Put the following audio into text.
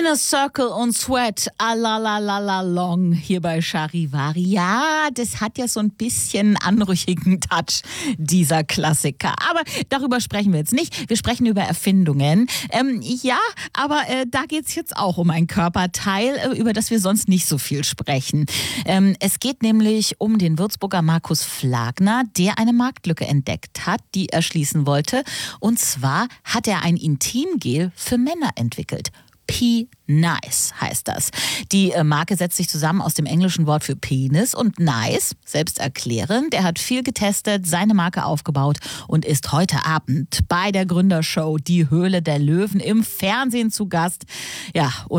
Inner Circle und Sweat, la long hier bei Charivari. Ja, das hat ja so ein bisschen anrüchigen Touch, dieser Klassiker. Aber darüber sprechen wir jetzt nicht. Wir sprechen über Erfindungen. Aber da geht's jetzt auch um ein Körperteil, über das wir sonst nicht so viel sprechen. Es geht nämlich um den Würzburger Markus Flagner, der eine Marktlücke entdeckt hat, die er schließen wollte. Und zwar hat er ein Intimgel für Männer entwickelt. P-Nice heißt das. Die Marke setzt sich zusammen aus dem englischen Wort für Penis und Nice, selbsterklärend. Er hat viel getestet, seine Marke aufgebaut und ist heute Abend bei der Gründershow Die Höhle der Löwen im Fernsehen zu Gast. Ja, und